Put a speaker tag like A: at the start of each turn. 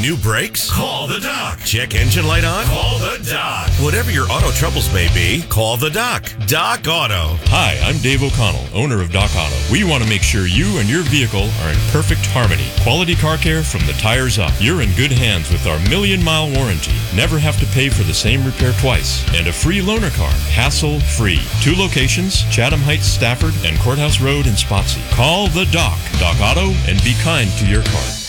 A: new brakes?
B: Call the doc.
A: Check engine light on?
B: Call the doc.
A: Whatever your auto troubles may be, call the doc. Doc Auto.
C: Hi, I'm Dave O'Connell, owner of Doc Auto. We want to make sure you and your vehicle are in perfect harmony. Quality car care from the tires up. You're in good hands with our 1,000,000-mile warranty. Never have to pay for the same repair twice. And a free loaner car, hassle-free. 2 locations, Chatham Heights, Stafford, and Courthouse Road in Spotsy. Call the Doc, Doc Auto, and be kind to your car.